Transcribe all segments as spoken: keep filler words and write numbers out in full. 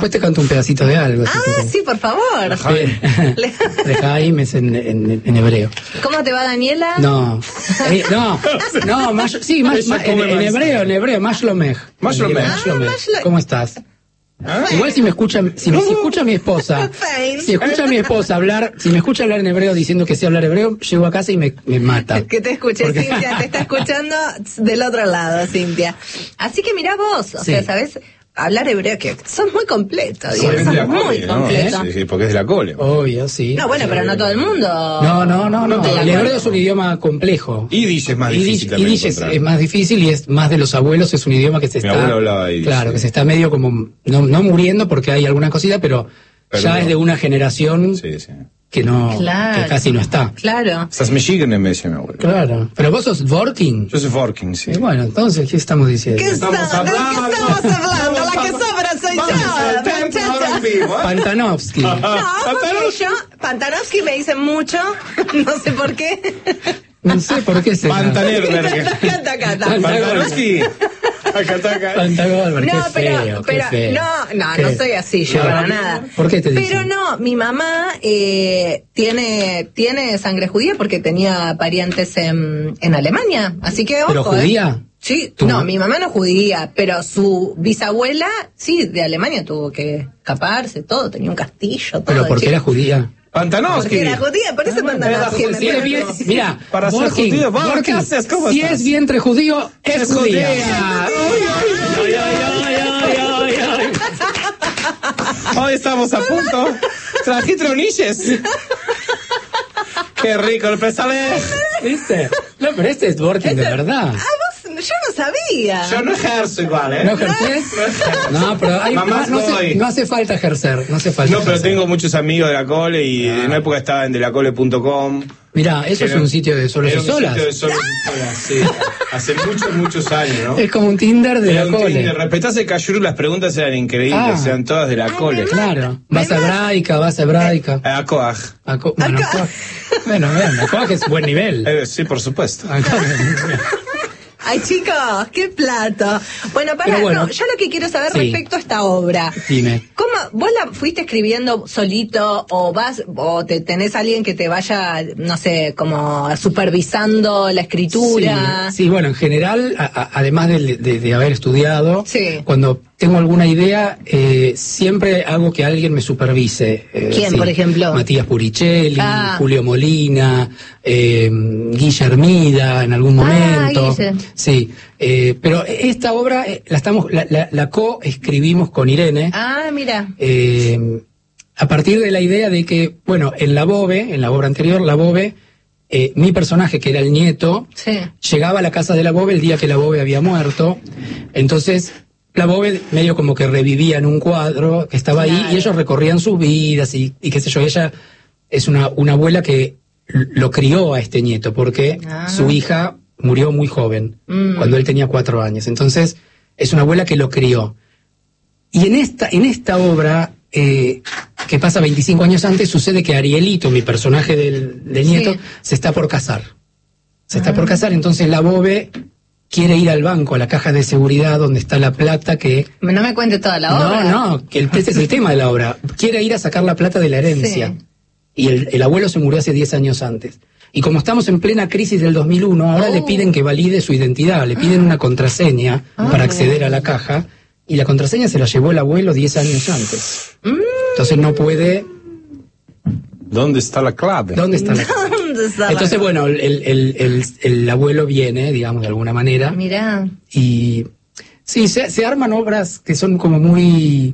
después te canto un pedacito de algo. Ah, si sí, por favor. Lejaim es en, en, en hebreo. ¿Cómo te va, Daniela? No, eh, no, no, más, sí, más, más, en, en hebreo, en hebreo, Mashlomech. Mashlomech. Ah, ¿Cómo estás? ¿Ah? Igual si me escucha, si, me, si escucha mi esposa, si escucha a mi esposa hablar, si me escucha hablar en hebreo diciendo que sé hablar hebreo, llego a casa y me, me mata. Que te escuche, porque... Cintia, te está escuchando del otro lado, Cintia. Así que mirá vos, o sí. sea, ¿sabés? Hablar hebreo, que sos muy completo, digo, sos muy cole, completo. ¿no? Sí, sí, porque es de la cole. Obvio, sí. No, bueno, pero no todo el mundo. No, no, no, no. El hebreo es un idioma complejo. Yiddish es más difícil también. Yiddish es, es más difícil y es más de los abuelos, es un idioma que se Mi está... abuelo hablaba Yiddish. Claro, sí. que se está medio como, no, no muriendo porque hay alguna cosita, pero, pero ya no. Es de una generación... Sí, sí. Que no, claro, que casi no está. Claro. Estás Michigan en vez de mi abuelo. Claro. Pero vos sos Vorking. Yo soy Vorking, sí. Y bueno, entonces, ¿qué estamos diciendo? ¿Qué estamos hablando? ¿De qué estamos hablando? La que sobra soy yo. Pantanovsky. No, porque yo, Pantanovsky me dicen mucho, no sé por qué. No sé por qué se. Pantanerberg. Canta, canta. Pantanovsky. Pantanerberg, no, qué pero, feo, pero, qué feo. no, no, ¿Qué? no soy así yo, No. para nada. ¿Por qué te dicen? Pero no, mi mamá eh, tiene tiene sangre judía porque tenía parientes en, en Alemania, así que ojo. ¿Pero judía? Eh. Sí, ¿Tu no, ma- mi mamá no es judía, pero su bisabuela, sí, de Alemania tuvo que escaparse, todo, tenía un castillo, todo. ¿Pero por qué era judía? Pantanovsky. Porque era judía, por eso Pantanovsky. era Si es bien, mira, Para ser Vorking, judío, vos, Vorking, ¿qué haces? ¿Cómo si estás? es vientre judío, es, Es judía. judía. Ay, ay, ay, ay, ay, ay. Hoy estamos a punto. Trají tronilles. Qué rico el pesale. ¿Viste? No, pero este es Vorking de verdad. Ah, vos, yo no sabía. Yo no ejerzo igual, ¿eh? ¿No ejercés? No, pero hay, Mamá, no, no, soy. hace, no hace falta ejercer, no hace falta No, pero ejercer. tengo muchos amigos de la cole y Ah. en una época estaba en delacole punto com. Mirá, eso es Era- un sitio de solos Era y un solas. sitio de solos y solas, sí. Hace muchos, muchos años, ¿no? Es como un Tinder de Era la un cole. Tinder. Respetás el cayuru, las preguntas eran increíbles, Ah. eran todas de la cole. Claro. Me Vas a mata. hebraica, vas a hebraica. A Coag. A co- bueno, Acá. co- bueno, vean, Acoag es buen nivel. Eh, sí, por supuesto. Acá- Ay, chicos, qué plato. Bueno, para, Pero bueno. no, yo lo que quiero saber Sí. respecto a esta obra. Dime. ¿Cómo, vos la fuiste escribiendo solito o vas, o te tenés alguien que te vaya, no sé, como supervisando la escritura? Sí, sí, bueno, en general, a- a- además de, de- de haber estudiado, Sí. cuando tengo alguna idea, eh, siempre hago que alguien me supervise. eh, ¿Quién, sí. por ejemplo? Matías Puricelli, Ah. Julio Molina, eh, Guilla Hermida en algún Ah, momento. Guille. Sí, eh, pero esta obra eh, la estamos, la, la, la co-escribimos con Irene. Ah, mira. Eh, a partir de la idea de que, bueno, en la Bobe, en la obra anterior, la Bobe, eh, mi personaje, que era el nieto, Sí. llegaba a la casa de la Bobe el día que la Bobe había muerto. Entonces, la Bobe medio como que revivía en un cuadro que estaba ahí Claro. y ellos recorrían sus vidas y, y qué sé yo. Ella es una, una abuela que l- lo crió a este nieto porque Ah. su hija murió muy joven, Mm. cuando él tenía cuatro años. Entonces, es una abuela que lo crió. Y en esta, en esta obra, eh, que pasa veinticinco años antes, sucede que Arielito, mi personaje del, del nieto, Sí. se está por casar. Se está Ah. por casar, entonces la Bobe quiere ir al banco, a la caja de seguridad donde está la plata que... No me cuente toda la obra. No, no, que el, ese es el tema de la obra. Quiere ir a sacar la plata de la herencia. Sí. Y el, el abuelo se murió hace diez años antes. Y como estamos en plena crisis del dos mil uno, ahora Oh. le piden que valide su identidad, le piden una contraseña Ah. para acceder a la caja, y la contraseña se la llevó el abuelo diez años antes. Mm. Entonces no puede... ¿Dónde está la clave? ¿Dónde está la ¿Dónde está la- Entonces, bueno, el, el, el, el, el abuelo viene, digamos, de alguna manera, Mirá. y sí, se, se arman obras que son como muy...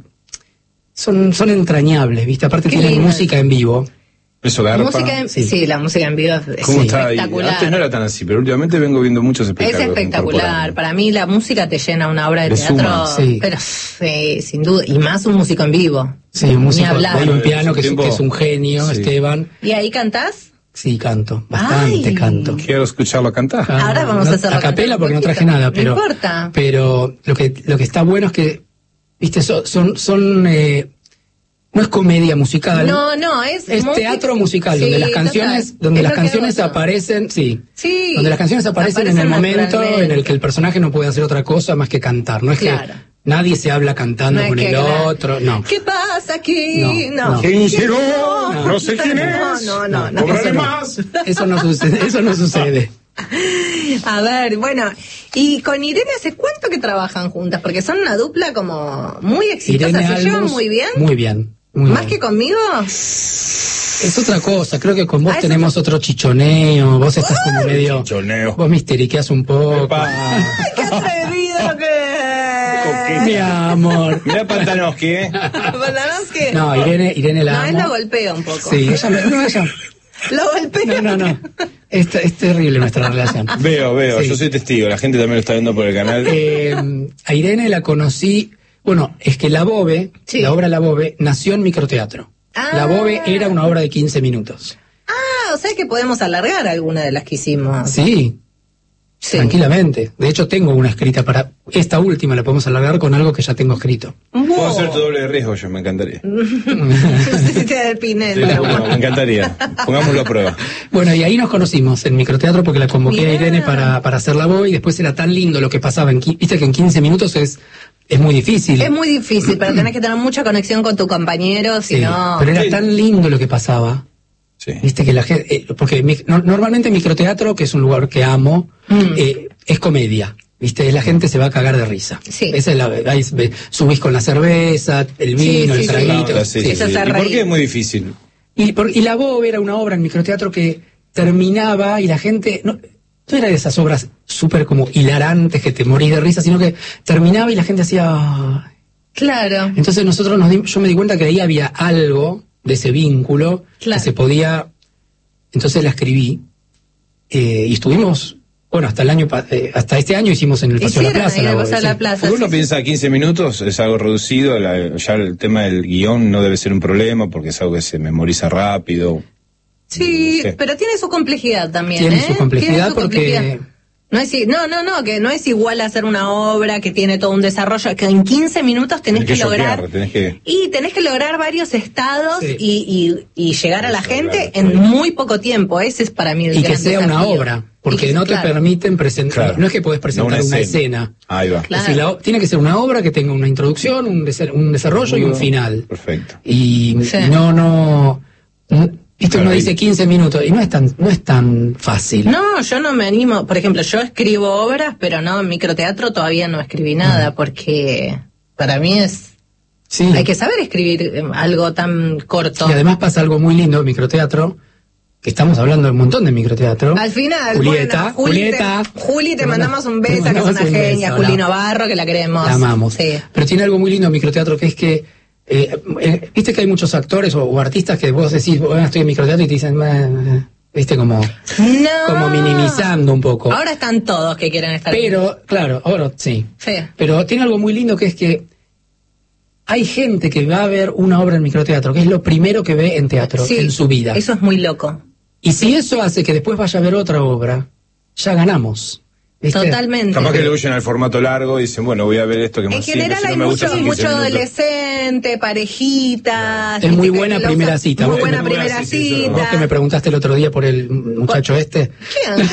Son, son entrañables, ¿viste? Aparte Qué tienen lindo. música en vivo. Eso garpa. Música en, sí. Sí. la música en vivo es ¿Cómo Sí. está ahí? espectacular. Antes no era tan así, pero últimamente vengo viendo muchos Es espectáculos. espectacular. incorporando. Para mí la música te llena una obra de Le teatro. suma, sí. Pero sí, sin duda. Y más un músico en vivo. Sí, un músico, Ni hablar. hay un piano En su que es, tiempo- que es un genio, Sí. Esteban. ¿Y ahí cantás? Sí, canto, bastante Ay. canto. Quiero escucharlo cantar. Ah, Ahora vamos no, a hacerlo a capela cantar un porque no poquito. traje nada, No pero importa. pero lo que lo que está bueno es que, viste, son son, son eh, no es comedia musical. No, no, es... Es música- teatro musical, Sí, donde las canciones, total. donde Es las lo que canciones hago yo. aparecen, sí, Sí. donde las canciones aparecen, en el momento naturalmente. en el que el personaje no puede hacer otra cosa más que cantar. No es Claro. que Nadie se habla cantando No es con que el gra- otro, no. ¿Qué pasa aquí? No, No. no. ¿Quién será? No, No sé quién no, es. no, no, no. Cobraré Eso no. más. Eso no sucede, eso no sucede. A ver, bueno, y con Irene, ¿hace cuánto que trabajan juntas? Porque son una dupla como muy exitosa, Irene ¿se llevan Almos, muy bien? Muy bien. Muy ¿Más bien. que conmigo? Es otra cosa, creo que con vos Ah, eso tenemos otro chichoneo, vos estás como medio... Chichoneo. Vos misteriqueás un poco. Epa. ¡Ay, qué atrevido que es! Mi amor. Mirá Pantanovsky, ¿eh? Pantanovsky. No, Irene, Irene la No, él amo. lo golpea un poco. Sí, ella me... No, ella... Lo golpea. No, no, no. Es, es terrible nuestra relación. Veo, veo, Sí. yo soy testigo, la gente también lo está viendo por el canal. Eh, a Irene la conocí... Bueno, es que La Bobe, Sí. la obra La Bobe, nació en microteatro. Ah. La Bobe era una obra de quince minutos. Ah, o sea que podemos alargar alguna de las que hicimos. Sí, Sí. tranquilamente. De hecho, tengo una escrita para... Esta última la podemos alargar con algo que ya tengo escrito. Wow. Puedo hacer tu doble de riesgo yo, me encantaría. No sé si te da el Pinel, Sí, pero no, bueno. me encantaría. Pongámoslo a prueba. Bueno, y ahí nos conocimos en microteatro porque la convoqué Mirá. a Irene para, para hacer La Bobe y después era tan lindo lo que pasaba. En, qui- viste que en quince minutos es, es muy difícil. Es muy difícil, pero tenés que tener mucha conexión con tu compañero, si Sí, no... pero era Sí. tan lindo lo que pasaba. Sí. Viste que la gente, eh, porque mi- no- normalmente microteatro, que es un lugar que amo, Mm. eh, es comedia. Viste, la gente se va a cagar de risa. Sí. Esa es la, ahí ve- subís con la cerveza, el vino, Sí, el sí, traguito. Sí, sí. sí, Eso sí. se ¿Y por reí. qué es muy difícil? Y, por- y La Bobe era una obra en microteatro que terminaba y la gente, no, no era de esas obras súper como hilarantes que te morís de risa, sino que terminaba y la gente hacía... "Ay". Claro. Entonces nosotros nos dimos, yo me di cuenta que ahí había algo de ese vínculo Claro. que se podía... Entonces la escribí eh, y estuvimos, bueno, hasta el año, pa- eh, hasta este año hicimos en el Paseo de la Hicieron Plaza. ahí La el Bobe, Paseo de la sí. Plaza. Porque uno sí, sí. piensa quince minutos, es algo reducido, la- ya el tema del guión no debe ser un problema porque es algo que se memoriza rápido. Sí, Sí. pero tiene su complejidad también, Tiene ¿eh? su complejidad Tiene su porque- complejidad. No, es, i- no, no, no, que no es igual hacer una obra que tiene todo un desarrollo, que en quince minutos tenés, Tenés que, que lograr... choquear, tenés que- Y tenés que lograr varios estados Sí. y, y, y llegar a la Eso, gente claro, en sí. muy poco tiempo. Ese es para mí el Y que gran sea una desafío. obra, porque Y que- no te claro. permiten presentar, Claro. no es que podés presentar No una, una escena. escena. Ahí va. Claro. Es decir, la o- tiene que ser una obra que tenga una introducción, un, dese- un desarrollo y un final. Perfecto. Y Sí. no, no, no- esto Claro, uno y- dice quince minutos y no es tan, no es tan fácil. No, yo no me animo. Por ejemplo, yo escribo obras, pero no, en microteatro todavía no escribí nada, porque para mí es... Sí. Hay que saber escribir eh, algo tan corto. Y además pasa algo muy lindo en microteatro, que estamos hablando de un montón de microteatro. Al final, Julieta, bueno, Juli, Julieta. te, Juli, te mandamos un Te beso, que es mandamos una un genia, beso, Juli la- Navarro, que la queremos. La amamos. Sí. Pero tiene algo muy lindo en microteatro que es que, eh, eh, viste que hay muchos actores o, o artistas que vos decís, bueno, estoy en microteatro y te dicen, "Eh", viste, como, No. como minimizando un poco. Ahora están todos que quieren estar. Pero, claro, ahora sí. Sí. Pero tiene algo muy lindo que es que hay gente que va a ver una obra en microteatro, que es lo primero que ve en teatro Sí, en su vida. Eso es muy loco. Y si eso hace que después vaya a ver otra obra, ya ganamos. ¿viste? Totalmente. Capaz que le huyen al formato largo y dicen, bueno, voy a ver esto que En más simple, general si no hay me gusta mucho, son quince mucho minutos. adolescente, parejitas. Es viste muy que buena lo primera usan- cita. Muy Vos que buena me- primera Sí, sí, sí, cita. Vos que me preguntaste el otro día por el muchacho este. ¿Quién?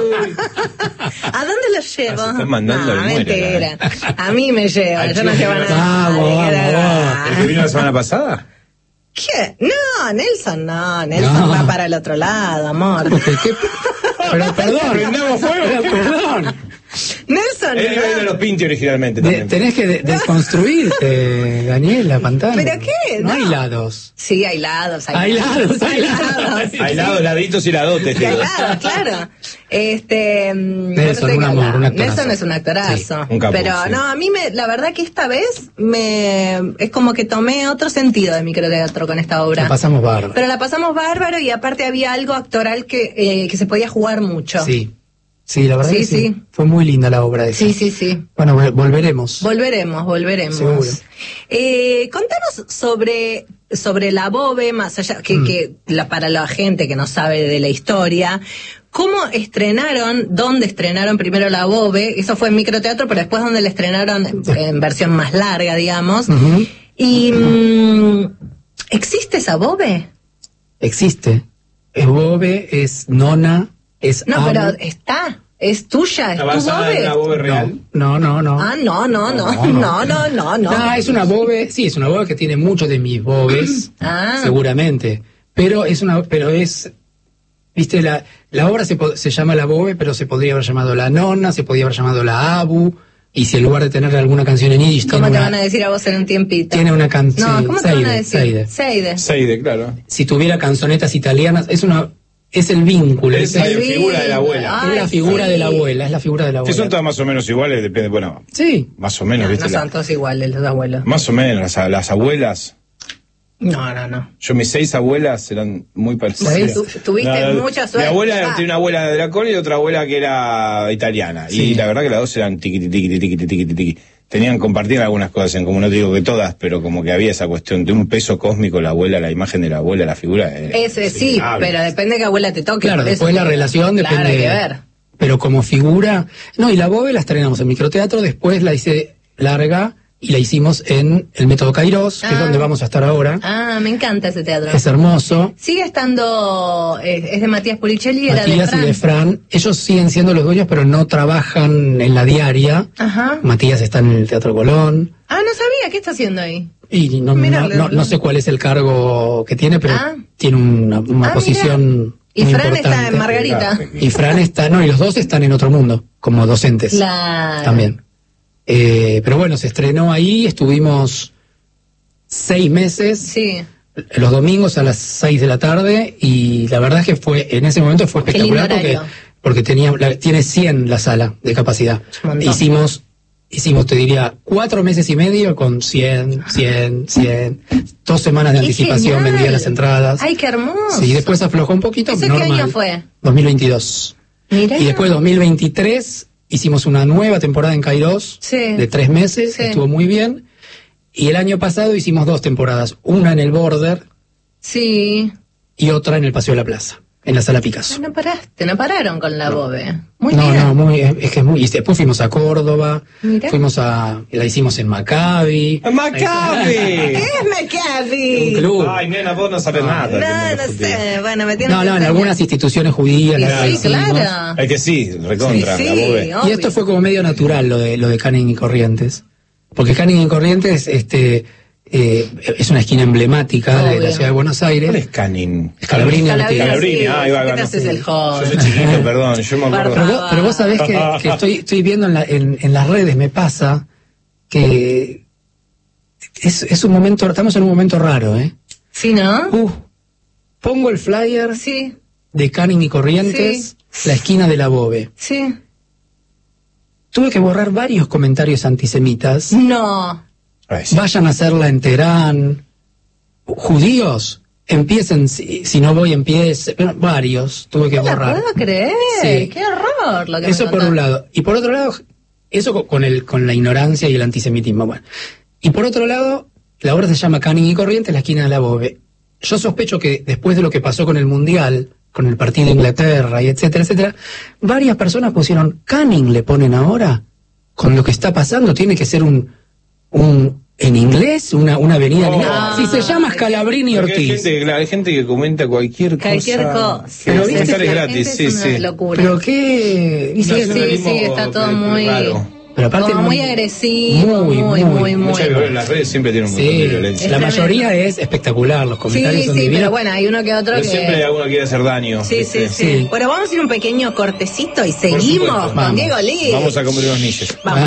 ¿A dónde lo llevo? Ah, se están mandando no, al muere, mentira. A mí me lleva, Al yo no chico llevo a que nadie. vamos, vamos, que vamos. ¿El que vino la semana pasada? ¿Qué? No, Nelson no, Nelson No. va para el otro lado, amor. ¿Qué- qué? Pero perdón. Prendamos fuego. Pero perdón. Nelson Él iba a ir a no. los Pinti originalmente De- también. tenés que de- desconstruirte, Daniela Pantano. ¿Pero qué? No, No. hay lados. Sí, hay lados, hay, Hay lados, hay lados. Hay lados, laditos y ladotes. Y hay digo. lados, claro. Este, mm, Nelson, no sé un qué amor, hablar. un actorazo. Nelson es un actorazo. Sí, un capo, pero sí. no, a mí me, la verdad que esta vez me, es como que tomé otro sentido de microteatro con esta obra. La pasamos bárbaro. Pero la pasamos bárbaro y aparte había algo actoral que, eh, que se podía jugar mucho. Sí. Sí, la verdad Sí, que sí. sí. Fue muy linda la obra esa. sí, sí. sí. Bueno, vol- volveremos. Volveremos, volveremos. Seguro. Eh, contanos sobre, sobre la Bobe, más allá, que, Mm. que la, para la gente que no sabe de la historia, ¿cómo estrenaron, dónde estrenaron primero la Bobe? Eso fue en microteatro, pero después donde la estrenaron en, en versión más larga, digamos. Ujú. Y, mm, ¿existe esa Bobe? Existe. Es Bobe, es Nona, es No, Amo. pero está. ¿Es tuya? ¿Es Está tu basada en una bobe? bobe real. No, no, no. Ah, no, no, no, No, no, no. no, no, no. No, es una bobe, sí, es una bobe que tiene muchos de mis bobes, Ah. seguramente. Pero es una, pero es, viste, la, la obra se, po- se llama La Bobe, pero se podría haber llamado La Nonna, se podría haber llamado La Abu, y si en lugar de tener alguna canción en yiddish ¿Cómo tiene te una, van a decir a vos en un tiempito? tiene una No, canción, ¿cómo te van a decir? Seide. Seide. Seide, claro. Si tuviera canzonetas italianas, es una, es el vínculo, Es es, la el- figura de la abuela. Ay, es la figura sí. de la abuela, es la figura de la Que abuela. son todas más o menos iguales, depende, bueno, Sí. más o menos, No, ¿viste? no La- son todos iguales los abuelos. más o menos, las, las abuelas. No, no, no. Yo, mis seis abuelas eran muy parecidas. Seis. Tu- tuviste mucha suerte. Mi abuela Ah. tenía una abuela de la Col y otra abuela que era italiana. Sí. Y la verdad que las dos eran tiqui, tiqui, tiqui, tiqui, tiqui, tiqui. Tenían, compartían algunas cosas en común, no te digo que todas, pero como que había esa cuestión de un peso cósmico, la abuela, la imagen de la abuela, la figura. eh, Ese sí, innegable. pero depende de qué abuela te toque. Claro, por después eso la te- relación Claro, depende. hay que ver. Pero como figura. No, y la Bobe la estrenamos en microteatro, después la hice larga y la hicimos en el Método Kairos, que Ah. es donde vamos a estar ahora. Ah, me encanta ese teatro. Es hermoso. Sigue estando, eh, es de Matías Puricelli, era de Matías Fran. y de Fran, ellos siguen siendo los dueños, pero no trabajan en la diaria. Ajá. Matías está en el Teatro Colón. Ah, no sabía, ¿qué está haciendo ahí? Y no, Mira, no, le- no- no sé cuál es el cargo que tiene, pero Ah. tiene una, una Ah, posición Y muy Fran está importante. en Margarita. Y Fran está, no, y los dos están en otro mundo, como docentes. Claro. También. Eh, pero bueno, se estrenó ahí, estuvimos seis meses, Sí. los domingos a las seis de la tarde, y la verdad es que fue, en ese momento fue Qué lindo espectacular porque, horario. porque tenía, la- tiene cien la sala de capacidad. Un montón. Hicimos, hicimos, te diría, cuatro meses y medio con cien, cien, cien, dos semanas de ¡Qué anticipación, genial! vendía las entradas. Ay, qué hermoso. Sí, después aflojó un poquito, ¿Ese qué normal. año fue? dos mil veintidós. Mirá. Y después dos mil veintitrés hicimos una nueva temporada en Kairos Sí. de tres meses, Sí. estuvo muy bien. Y el año pasado hicimos dos temporadas, una en el Border Sí. y otra en el Paseo de la Plaza, en la Sala Ay, Picasso. no paraste, no pararon con la Bobe. Muy no, bien. no, muy, es que es muy. Y después fuimos a Córdoba, Mirá. fuimos a, la hicimos en Maccabi. ¡Maccabi! ¿Qué es McAfee? Un club. Ay, nena, vos no sabes nada. No, no sé. Bueno, me tienen No, que no, en enseñar. algunas instituciones judías. Sí, las sí, hicimos. claro. Es que sí, recontra, Sí, la sí, bobe. obvio. Y esto fue como medio natural lo de lo de Canning y Corrientes. Porque Canning y Corrientes este, eh, es una esquina emblemática de la Obvio. ciudad de Buenos ¿Cuál Aires. es Canning? Scalabrini, Scalabrini, Scalabrini, sí, ah, ahí va, ¿qué va, te no haces sé. el joven? Yo soy chiquito, perdón, yo me acuerdo. Pero vos, pero vos sabés que, que estoy, estoy viendo en, la- en, en las redes, me pasa que es, es un momento, estamos en un momento raro, ¿eh? Sí, ¿no? Uh, pongo el flyer Sí, de Canning y Corrientes, la esquina de la Bobe. sí. Tuve que borrar varios comentarios antisemitas. No. Ay, sí. Vayan a hacerla en Teherán. Judíos, empiecen, si, si no voy, empiecen. Bueno, varios, tuve que No la borrar. puedo creer. Sí. Qué horror lo que Eso me por contás. un lado. Y por otro lado, eso co- con el con la ignorancia y el antisemitismo. Bueno. Y por otro lado, la obra se llama Canning y Corrientes, la esquina de la Bobe. Yo sospecho que después de lo que pasó con el Mundial, con el partido de Inglaterra y etcétera, etcétera, varias personas pusieron, Canning le ponen ahora, con lo que está pasando, tiene que ser un, un en inglés, una, una avenida en No. inglés. Si se llama Scalabrini Porque hay Ortiz. gente, claro, hay gente que comenta cualquier, Cualquier cosa. cosa. Pero Sí, viste sí, Comentar es la gratis, gente sí, es una sí. locura. Pero qué... y Sí, sí, sí, nacionalismo sí, está todo que- muy... raro. Pero aparte como muy muy- agresivo, muy, muy, muy, muy, muy. Mucha violencia, las redes siempre tienen un montón Sí, de violencia. la Es mayoría es espectacular, los Sí, comentarios son sí, divinos. pero bueno, hay uno que otro Pero que... siempre alguno quiere hacer daño. Sí, sí, ¿viste? sí, Sí. Bueno, vamos a ir un pequeño cortecito y Por seguimos supuesto. con Vamos. Diego Lee. Vamos a comer unos niches. Vamos.